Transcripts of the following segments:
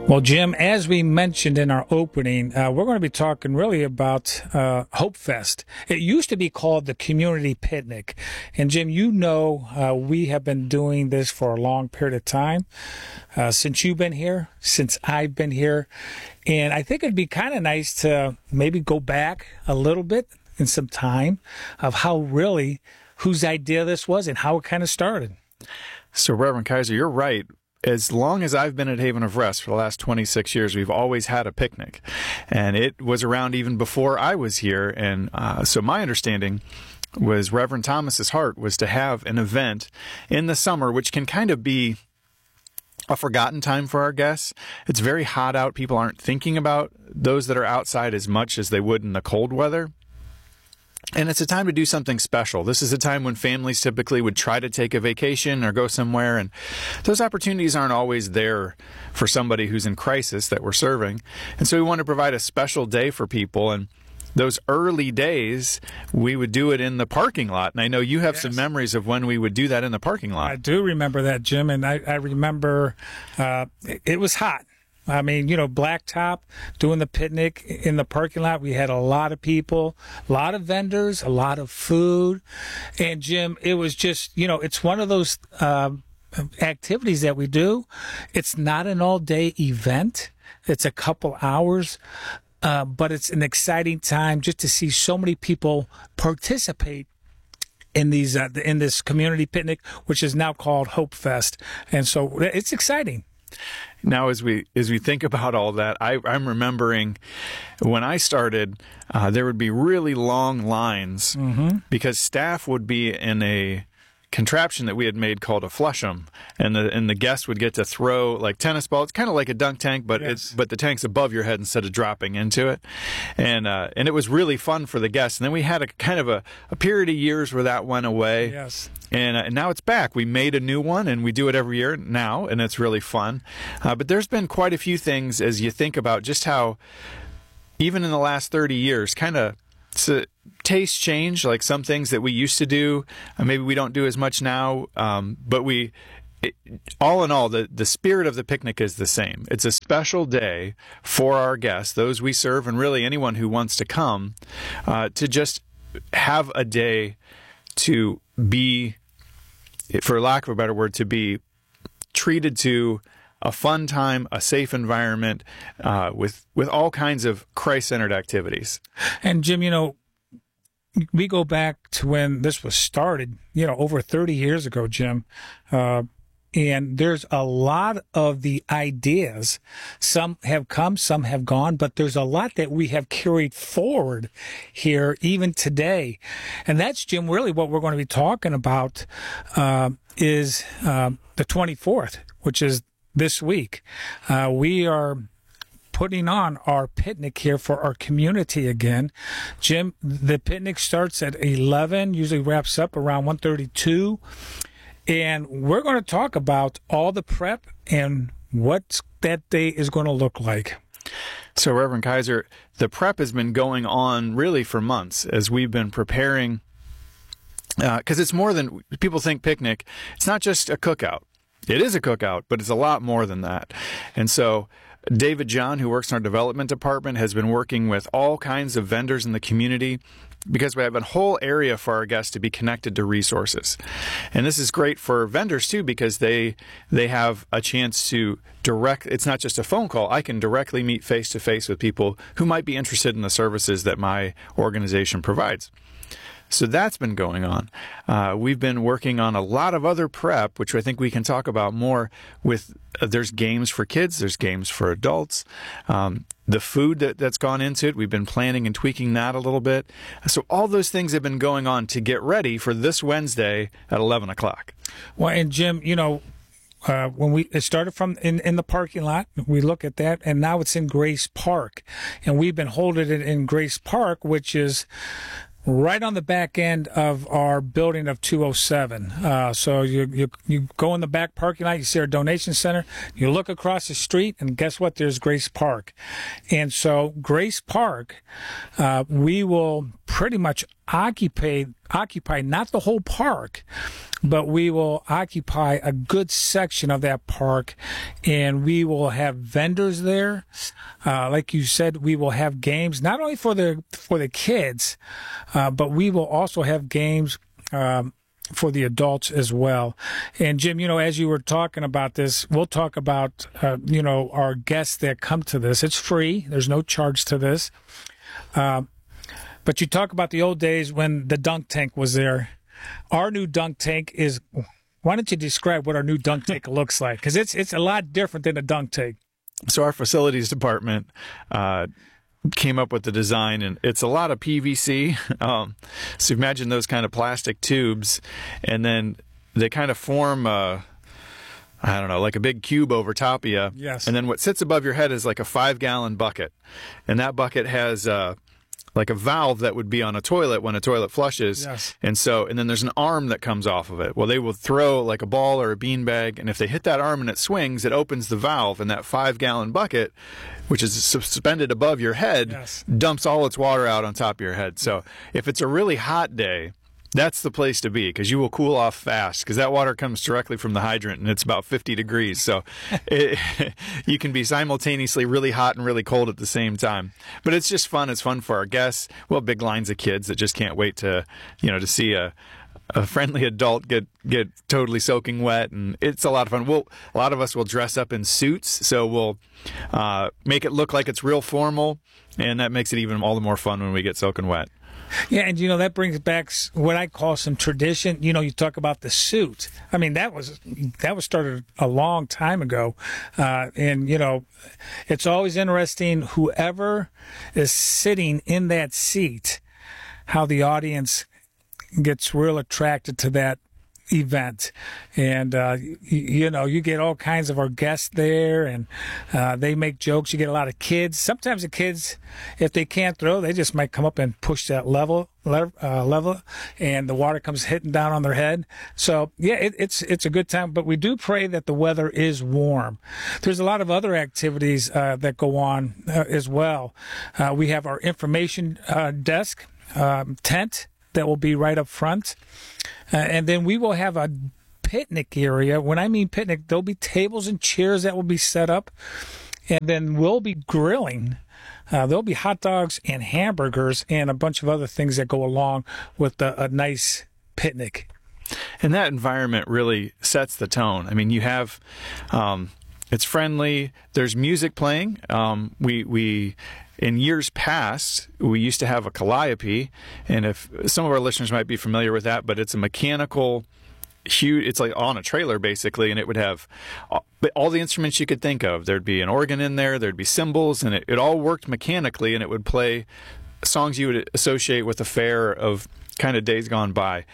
Well, Jim, as we mentioned in our opening, we're going to be talking really about Hope Fest. It used to be called the Community Picnic. And Jim, you know we have been doing this for a long period of time, since you've been here, since I've been here. And I think it'd be kind of nice to maybe go back a little bit in some time of how really, whose idea this was and how it kind of started. So, Reverend Kaiser, you're right. As long as I've been at Haven of Rest for the last 26 years, we've always had a picnic. And it was around even before I was here. And so my understanding was Reverend Thomas's heart was to have an event in the summer, which can kind of be a forgotten time for our guests. It's very hot out. People aren't thinking about those that are outside as much as they would in the cold weather. And it's a time to do something special. This is a time when families typically would try to take a vacation or go somewhere, and those opportunities aren't always there for somebody who's in crisis that we're serving. And so we want to provide a special day for people, and those early days, we would do it in the parking lot. And I know you have some memories of when we would do that in the parking lot. I do remember that, Jim, and I remember it was hot. I mean, you know, blacktop, doing the picnic in the parking lot. We had a lot of people, a lot of vendors, a lot of food. And, Jim, it was just, you know, it's one of those activities that we do. It's not an all-day event. It's a couple hours. But it's an exciting time just to see so many people participate in these in this community picnic, which is now called Hope Fest. And so it's exciting. Now, as we think about all that, I'm remembering when I started, there would be really long lines because staff would be in a contraption that we had made called a flush'em, and the guests would get to throw like tennis balls. It's kind of like a dunk tank, but but the tank's above your head instead of dropping into it, and it was really fun for the guests. And then we had a kind of a period of years where that went away. Yes. And now it's back. We made a new one, and we do it every year now, and it's really fun. But there's been quite a few things as you think about just how, even in the last 30 years, kind of taste change. Like some things that we used to do, maybe we don't do as much now. But all in all, the spirit of the picnic is the same. It's a special day for our guests, those we serve, and really anyone who wants to come, to just have a day to be, for lack of a better word, to be treated to a fun time, a safe environment, with all kinds of Christ-centered activities. And Jim, you know, we go back to when this was started, you know, over 30 years ago, Jim. And there's a lot of the ideas. Some have come, some have gone, but there's a lot that we have carried forward here even today. And that's, Jim, really what we're going to be talking about is the 24th, which is this week. We are putting on our picnic here for our community again. Jim, the picnic starts at 11, usually wraps up around 1:32. And we're going to talk about all the prep and what that day is going to look like. So, Reverend Kaiser, the prep has been going on really for months as we've been preparing, because it's more than people think picnic. It's not just a cookout. It is a cookout, but it's a lot more than that. And so David John, who works in our development department, has been working with all kinds of vendors in the community because we have a whole area for our guests to be connected to resources. And this is great for vendors too, because they have a chance to it's not just a phone call. I can directly meet face to face with people who might be interested in the services that my organization provides. So that's been going on. We've been working on a lot of other prep, which I think we can talk about more with, there's games for kids, there's games for adults. The food that's gone into it, we've been planning and tweaking that a little bit. So all those things have been going on to get ready for this Wednesday at 11 o'clock. Well, and Jim, you know, when it started from in the parking lot, we look at that, and now it's in Grace Park. And we've been holding it in Grace Park, which is right on the back end of our building of 207. So you go in the back parking lot, you see our donation center, you look across the street, and guess what? There's Grace Park. And so Grace Park, we will pretty much occupy not the whole park, but we will occupy a good section of that park, and we will have vendors there. Like you said, we will have games not only for the kids, but we will also have games for the adults as well. And Jim, as you were talking about this, we'll talk about our guests that come to this. It's free. There's no charge to this. But you talk about the old days when the dunk tank was there. Our new dunk tank is. Why don't you describe what our new dunk tank looks like? Because it's a lot different than a dunk tank. So our facilities department came up with the design, and it's a lot of PVC. So imagine those kind of plastic tubes, and then they kind of form like a big cube over top of you. Yes. And then what sits above your head is like a 5-gallon bucket, and that bucket has like a valve that would be on a toilet when a toilet flushes. Yes. And then there's an arm that comes off of it. Well, they will throw like a ball or a beanbag, and if they hit that arm and it swings, it opens the valve, and that 5-gallon bucket, which is suspended above your head, yes, dumps all its water out on top of your head. So if it's a really hot day, that's the place to be, because you will cool off fast, because that water comes directly from the hydrant, and it's about 50 degrees. So you can be simultaneously really hot and really cold at the same time. But it's just fun. It's fun for our guests. Well, big lines of kids that just can't wait to see a friendly adult get totally soaking wet, and it's a lot of fun. A lot of us will dress up in suits, so we'll make it look like it's real formal, and that makes it even all the more fun when we get soaking wet. Yeah, and that brings back what I call some tradition. You talk about the suit. I mean, that was started a long time ago, and it's always interesting whoever is sitting in that seat, how the audience gets real attracted to that event. And you get all kinds of our guests there, and they make jokes. You get a lot of kids. Sometimes the kids, if they can't throw, they just might come up and push that level, and the water comes hitting down on their head. So yeah, it's a good time. But we do pray that the weather is warm. There's a lot of other activities that go on as well. We have our information desk tent that will be right up front. And then we will have a picnic area. When I mean picnic, there'll be tables and chairs that will be set up. And then we'll be grilling. There'll be hot dogs and hamburgers and a bunch of other things that go along with a nice picnic. And that environment really sets the tone. I mean, you have... it's friendly. There's music playing. We in years past, we used to have a calliope, and if some of our listeners might be familiar with that, but it's a mechanical, huge. It's like on a trailer basically, and it would have all the instruments you could think of. There'd be an organ in there. There'd be cymbals, and it all worked mechanically, and it would play songs you would associate with a fair of kind of days gone by.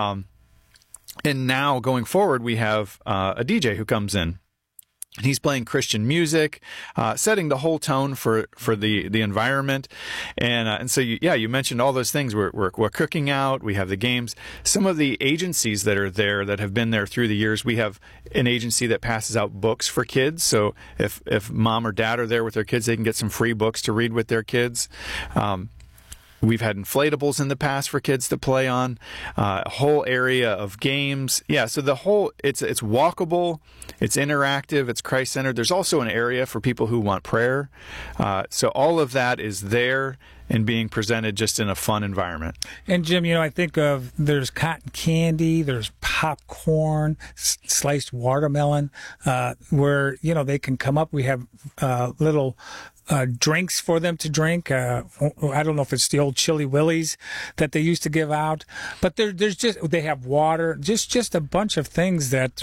And now going forward, we have a DJ who comes in. He's playing Christian music, setting the whole tone for the environment, and so you mentioned all those things. We're cooking out. We have the games. Some of the agencies that are there that have been there through the years. We have an agency that passes out books for kids. So if mom or dad are there with their kids, they can get some free books to read with their kids. We've had inflatables in the past for kids to play on, a whole area of games. Yeah, so it's walkable, it's interactive, it's Christ-centered. There's also an area for people who want prayer. So all of that is there and being presented just in a fun environment. And Jim, I think there's cotton candy, there's popcorn, sliced watermelon, where, they can come up. We have little drinks for them to drink. I don't know if it's the old Chili Willies that they used to give out, but they have water, just a bunch of things that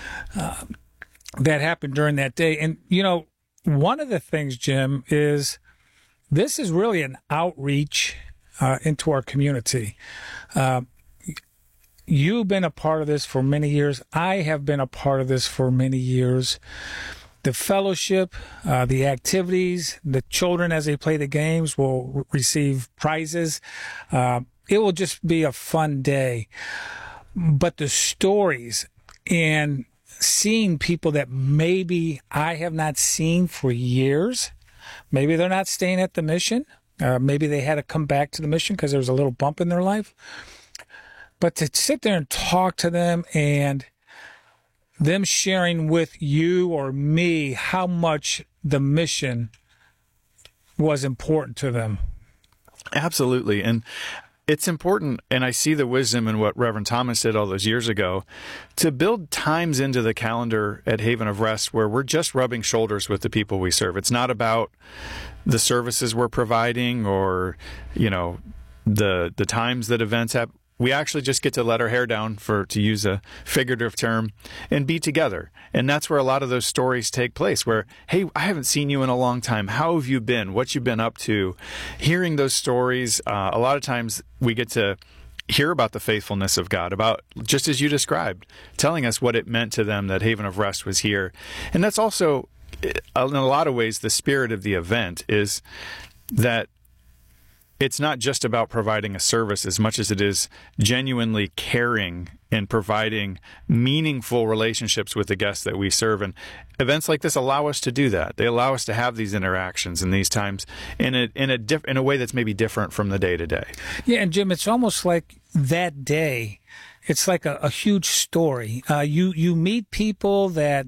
happen during that day. And, one of the things, Jim, is this is really an outreach into our community. You've been a part of this for many years. I have been a part of this for many years. The fellowship, the activities, the children as they play the games will receive prizes. It will just be a fun day. But the stories and seeing people that maybe I have not seen for years, maybe they're not staying at the mission, Maybe they had to come back to the mission because there was a little bump in their life. But to sit there and talk to them and them sharing with you or me how much the mission was important to them. Absolutely. And it's important, and I see the wisdom in what Reverend Thomas did all those years ago, to build times into the calendar at Haven of Rest where we're just rubbing shoulders with the people we serve. It's not about the services we're providing or, the times that events have. We actually just get to let our hair down, to use a figurative term, and be together. And that's where a lot of those stories take place where, hey, I haven't seen you in a long time. How have you been? What you've been up to? Hearing those stories, a lot of times we get to hear about the faithfulness of God, about, just as you described, telling us what it meant to them that Haven of Rest was here. And that's also, in a lot of ways, the spirit of the event is that it's not just about providing a service as much as it is genuinely caring and providing meaningful relationships with the guests that we serve. And events like this allow us to do that. They allow us to have these interactions in these times in a way that's maybe different from the day to day. Yeah, and Jim, it's almost like that day, it's like a huge story. You meet people that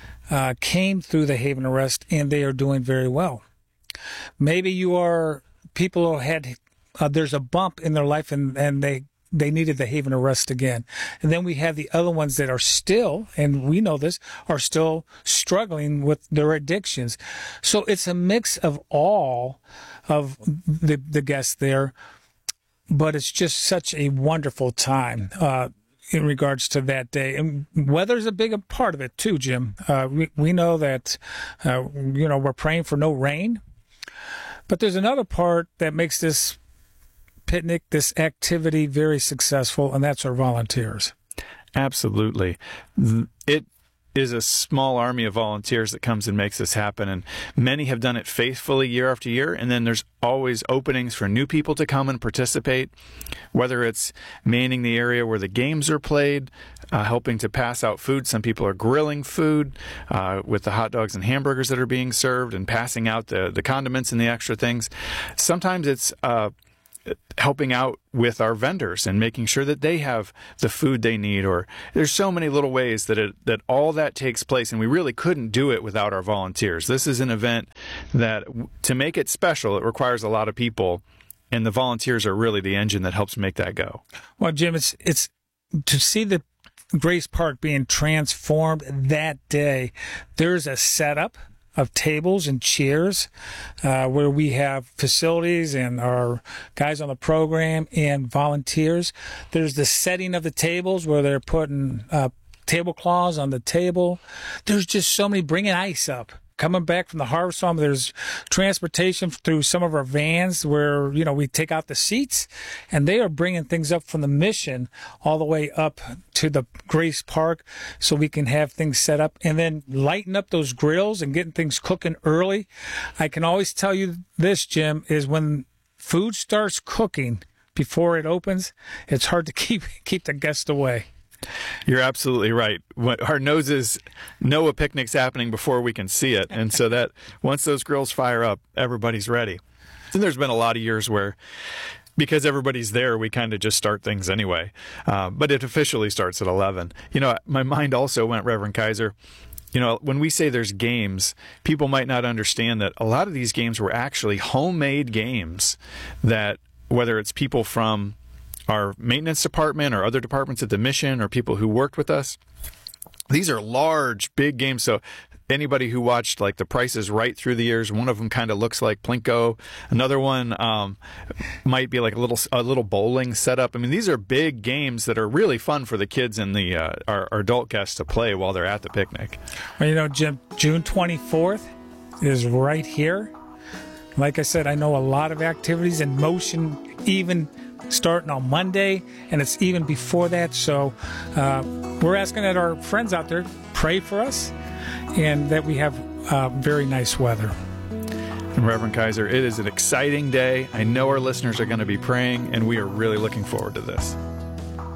came through the Haven of Rest and they are doing very well. Maybe you are people who had there's a bump in their life and they needed the Haven of Rest again. And then we have the other ones that are still, and we know this, are still struggling with their addictions. So it's a mix of all of the guests there, but it's just such a wonderful time in regards to that day. And weather's a big part of it too, Jim. We know that, we're praying for no rain. But there's another part that makes this picnic, this activity, very successful, and that's our volunteers. Absolutely. It is a small army of volunteers that comes and makes this happen, and many have done it faithfully year after year, and then there's always openings for new people to come and participate, whether it's manning the area where the games are played, helping to pass out food. Some people are grilling food with the hot dogs and hamburgers that are being served and passing out the condiments and the extra things. Sometimes it's helping out with our vendors and making sure that they have the food they need, or there's so many little ways that all that takes place, and we really couldn't do it without our volunteers. This is an event that, to make it special, it requires a lot of people, and the volunteers are really the engine that helps make that go. Well, Jim, it's to see the Grace Park being transformed that day. There's a setup of tables and chairs where we have facilities and our guys on the program and volunteers. There's the setting of the tables where they're putting tablecloths on the table. There's just so many, bringing ice up. Coming back from the Harvest Home, there's transportation through some of our vans where, we take out the seats, and they are bringing things up from the mission all the way up to the Grace Park so we can have things set up, and then lighting up those grills and getting things cooking early. I can always tell you this, Jim, is when food starts cooking before it opens, it's hard to keep the guests away. You're absolutely right. Our noses know a picnic's happening before we can see it. And so that once those grills fire up, everybody's ready. And there's been a lot of years where, because everybody's there, we kind of just start things anyway. But it officially starts at 11. My mind also went, Reverend Kaiser, when we say there's games, people might not understand that a lot of these games were actually homemade games that, whether it's people from our maintenance department or other departments at the mission or people who worked with us, these are large, big games. So anybody who watched like The Price is Right through the years, one of them kind of looks like Plinko. Another one might be like a little bowling setup. I mean, these are big games that are really fun for the kids and our adult guests to play while they're at the picnic. Well, Jim, June 24th is right here. Like I said, I know a lot of activities in motion, even starting on Monday, and it's even before that. So we're asking that our friends out there pray for us and that we have very nice weather. And Reverend Kaiser, it is an exciting day. I know our listeners are going to be praying, and we are really looking forward to this.